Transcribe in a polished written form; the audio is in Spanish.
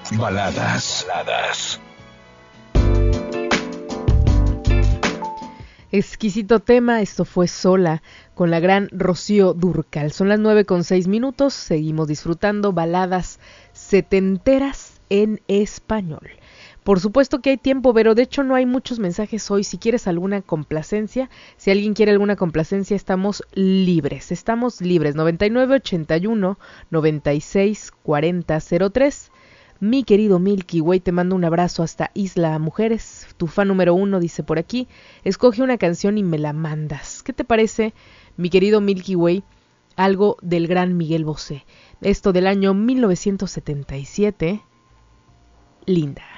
Baladas. Exquisito tema, esto fue Sola, con la gran Rocío Dúrcal. Son las 9:06, seguimos disfrutando baladas setenteras en español. Por supuesto que hay tiempo, pero de hecho no hay muchos mensajes hoy. Si quieres alguna complacencia, si alguien quiere alguna complacencia, estamos libres. 9981 96 40 03. Mi querido Milky Way, te mando un abrazo hasta Isla Mujeres. Tu fan número 1 dice por aquí, escoge una canción y me la mandas. ¿Qué te parece, mi querido Milky Way? Algo del gran Miguel Bosé. Esto del año 1977. Linda.